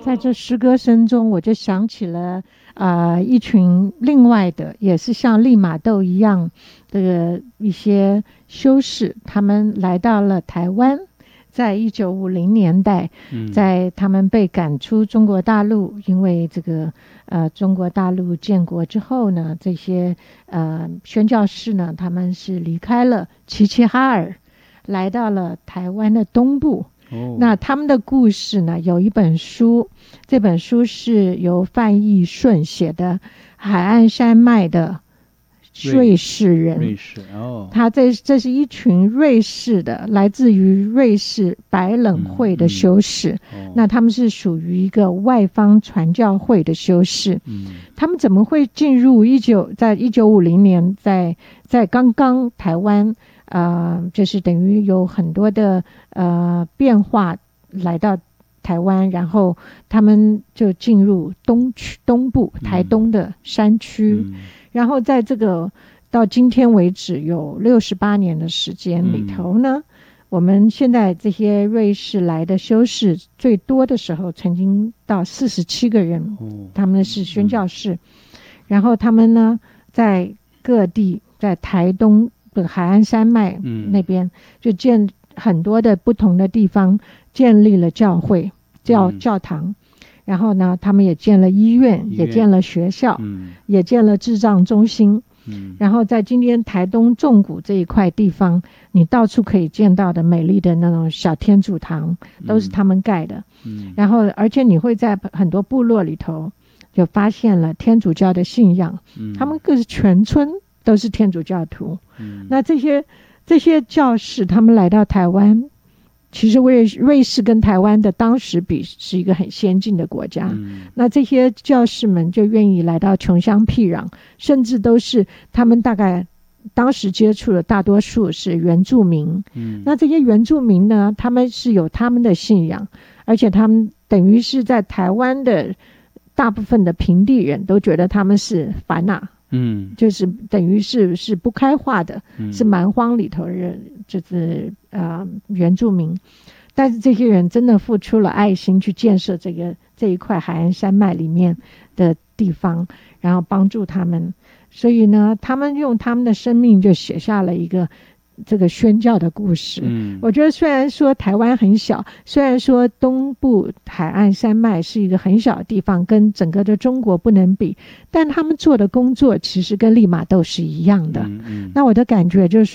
在这诗歌声中，我就想起了一群另外的，也是像利玛窦一样的一些修士，他们来到了台湾。在1950年代，在他们被赶出中国大陆，因为这个中国大陆建国之后呢，这些宣教士呢，他们是离开了齐齐哈尔，来到了台湾的东部。那他们的故事呢，有一本书，这本书是由范义顺写的《海岸山脉的瑞士人》。他这是一群瑞士的，来自于瑞士白冷会的修士。那他们是属于一个外方传教会的修士。他们怎么会进入在1950年在刚刚台湾就是等于有很多的变化来到台湾，然后他们就进入东部台东的山区。然后在这个到今天为止有68年的时间里头呢，我们现在这些瑞士来的修士最多的时候曾经到47个人，他们是宣教士。然后他们呢在各地，在台东的海岸山脉那边就建很多的不同的地方建立了教会教堂。然后呢他们也建了医院，也建了学校，也建了智障中心。然后在今天台东纵谷这一块地方，你到处可以见到的美丽的那种小天主堂都是他们盖的。然后而且你会在很多部落里头就发现了天主教的信仰，他们各是全村都是天主教徒。那这些教士他们来到台湾，其实瑞士跟台湾的当时比是一个很先进的国家。那这些教士们就愿意来到穷乡僻壤，甚至都是他们大概当时接触的大多数是原住民。那这些原住民呢，他们是有他们的信仰，而且他们等于是在台湾的大部分的平地人都觉得他们是凡纳，就是等于是不开化的，是蛮荒里头的人，就是原住民。但是这些人真的付出了爱心去建设这一块海岸山脉里面的地方，然后帮助他们。所以呢，他们用他们的生命就写下了一个这个宣教的故事。我觉得虽然说台湾很小，虽然说东部海岸山脉是一个很小的地方，跟整个的中国不能比，但他们做的工作其实跟利玛窦是一样的。那我的感觉就是